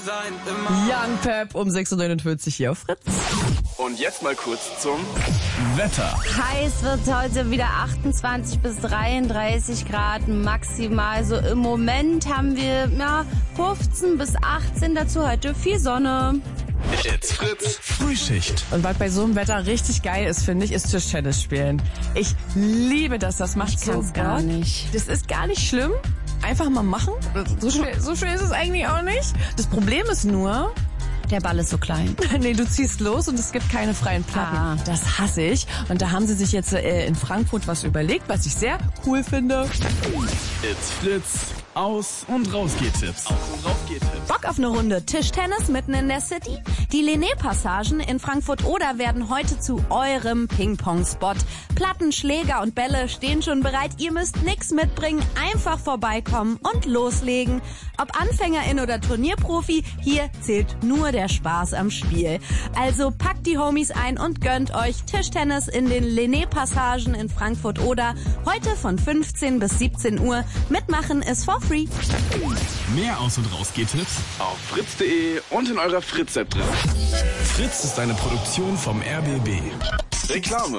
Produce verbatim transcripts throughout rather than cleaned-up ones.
sein, immer. Young Pep um sechs Uhr neunundvierzig hier auf Fritz. Und jetzt mal kurz zum Wetter. Heiß wird heute wieder achtundzwanzig bis dreiunddreißig Grad maximal. So im Moment haben wir ja, fünfzehn bis achtzehn, dazu heute viel Sonne. It's Fritz Frühschicht. Und was bei so einem Wetter richtig geil ist, finde ich, ist Tischtennis spielen. Ich liebe das, das macht so kann's gar Bock. nicht. Das ist gar nicht schlimm. Einfach mal machen. So schwer, so schwer ist es eigentlich auch nicht. Das Problem ist nur, Der Ball ist so klein. nee, du ziehst los und es gibt keine freien Platten. Ah. Das hasse ich. Und da haben sie sich jetzt äh, in Frankfurt was überlegt, was ich sehr cool finde. It's Fritz. Aus- und Rausgehtipps. Aus- und Rausgehtipps. Bock auf eine Runde Tischtennis mitten in der City? Die Lené-Passagen in Frankfurt-Oder werden heute zu eurem Ping-Pong-Spot. Platten, Schläger und Bälle stehen schon bereit. Ihr müsst nix mitbringen, einfach vorbeikommen und loslegen. Ob Anfängerin oder Turnierprofi, hier zählt nur der Spaß am Spiel. Also packt die Homies ein und gönnt euch Tischtennis in den Lené-Passagen in Frankfurt-Oder. Heute von fünfzehn bis siebzehn Uhr. Mitmachen ist for free. Mehr Aus- und Rausgehtipps. Auf fritz punkt de und in eurer Fritz-App drin. Fritz ist eine Produktion vom R B B. Reklame.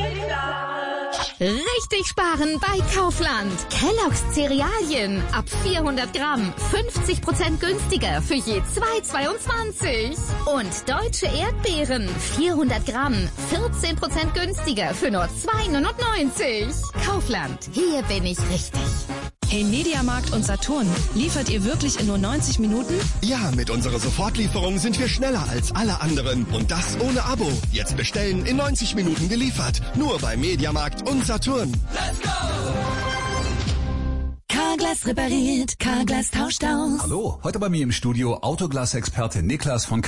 Richtig sparen bei Kaufland. Kellogg's Cerealien ab vierhundert Gramm fünfzig Prozent günstiger für je zwei Euro zweiundzwanzig. Und deutsche Erdbeeren vierhundert Gramm vierzehn Prozent günstiger für nur zwei Euro neunundneunzig. Kaufland, hier bin ich richtig. Hey Mediamarkt und Saturn, liefert ihr wirklich in nur neunzig Minuten? Ja, mit unserer Sofortlieferung sind wir schneller als alle anderen. Und das ohne Abo. Jetzt bestellen, in neunzig Minuten geliefert. Nur bei Mediamarkt und Saturn. Let's go! Carglass repariert, Carglass tauscht aus. Hallo, heute bei mir im Studio Autoglas-Experte Niklas von